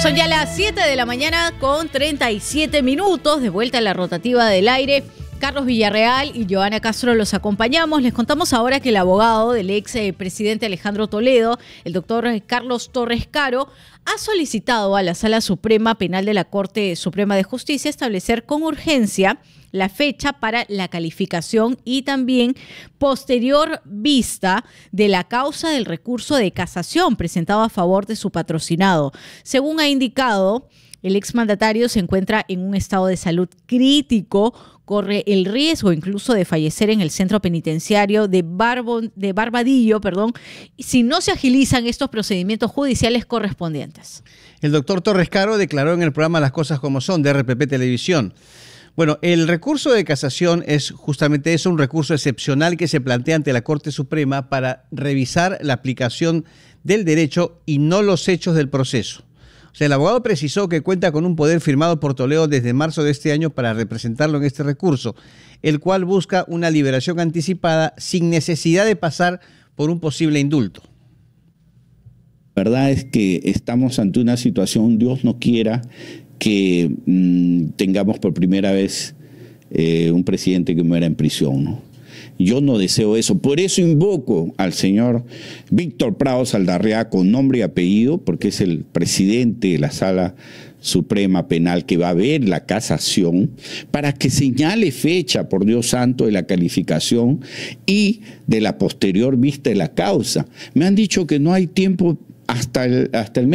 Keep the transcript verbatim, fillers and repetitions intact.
Son ya las siete de la mañana con treinta y siete minutos, de vuelta a la rotativa del aire. Carlos Villarreal y Joana Castro los acompañamos. Les contamos ahora que el abogado del ex presidente Alejandro Toledo, el doctor Carlos Torres Caro, ha solicitado a la Sala Suprema Penal de la Corte Suprema de Justicia establecer con urgencia la fecha para la calificación y también posterior vista de la causa del recurso de casación presentado a favor de su patrocinado. Según ha indicado, el exmandatario se encuentra en un estado de salud crítico, corre el riesgo incluso de fallecer en el centro penitenciario de, Barbo, de Barbadillo, perdón, si no se agilizan estos procedimientos judiciales correspondientes. El doctor Torres Caro declaró en el programa Las Cosas Como Son de R P P Televisión. Bueno, el recurso de casación es justamente eso, un recurso excepcional que se plantea ante la Corte Suprema para revisar la aplicación del derecho y no los hechos del proceso. O sea, el abogado precisó que cuenta con un poder firmado por Toledo desde marzo de este año para representarlo en este recurso, el cual busca una liberación anticipada sin necesidad de pasar por un posible indulto. La verdad es que estamos ante una situación, Dios no quiera, que mmm, tengamos por primera vez eh, un presidente que muera en prisión, ¿no? Yo no deseo eso. Por eso invoco al señor Víctor Prado Saldarriaga con nombre y apellido, porque es el presidente de la Sala Suprema Penal que va a ver la casación, para que señale fecha, por Dios santo, de la calificación y de la posterior vista de la causa. Me han dicho que no hay tiempo hasta el, hasta el